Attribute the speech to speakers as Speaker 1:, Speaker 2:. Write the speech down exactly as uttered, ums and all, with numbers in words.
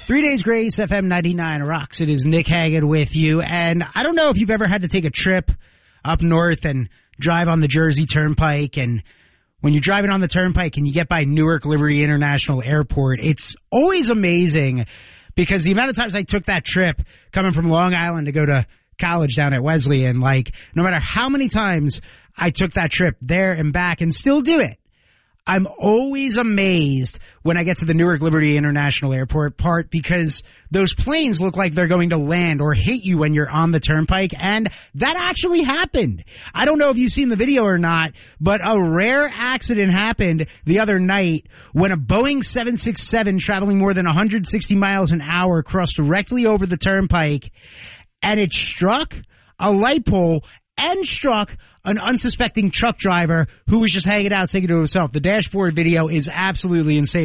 Speaker 1: Three Days Grace, F M ninety-nine rocks. It is Nick Hagan with you. And I don't know if you've ever had to take a trip up north and drive on the Jersey Turnpike. And when you're driving on the Turnpike and you get by Newark Liberty International Airport, it's always amazing because the amount of times I took that trip coming from Long Island to go to college down at Wesleyan, like no matter how many times I took that trip there and back and still do it, I'm always amazed when I get to the Newark Liberty International Airport part because those planes look like they're going to land or hit you when you're on the turnpike, and that actually happened. I don't know if you've seen the video or not, but a rare accident happened the other night when a Boeing seven sixty-seven traveling more than one hundred sixty miles an hour crossed directly over the turnpike, and it struck a light pole and struck an unsuspecting truck driver who was just hanging out, thinking to himself. The dashboard video is absolutely insane.